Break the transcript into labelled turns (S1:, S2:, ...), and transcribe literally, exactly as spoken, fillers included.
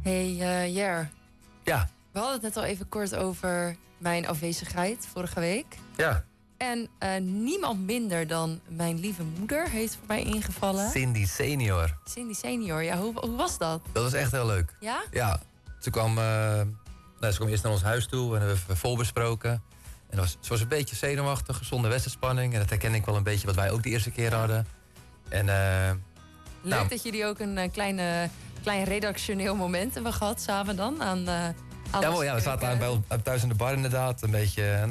S1: Hey uh, Jer.
S2: Ja.
S1: We hadden het net al even kort over mijn afwezigheid vorige week.
S2: Ja.
S1: En uh, niemand minder dan mijn lieve moeder heeft voor mij ingevallen.
S2: Cindy senior.
S1: Cindy senior, ja, hoe, hoe was dat?
S2: Dat was echt heel leuk.
S1: Ja?
S2: Ja. Ze kwam, uh, nou, ze kwam eerst naar ons huis toe en hebben we vol besproken. En was, ze was een beetje zenuwachtig, gezonde wedstrijdspanning. En dat herken ik wel een beetje wat wij ook de eerste keer hadden. En, uh,
S1: Leuk
S2: nou,
S1: dat jullie ook een uh, kleine, klein redactioneel moment hebben gehad samen dan. Aan, uh, aan
S2: ja, wel, ja, we zaten aan, bij ons thuis in de bar inderdaad. Een beetje...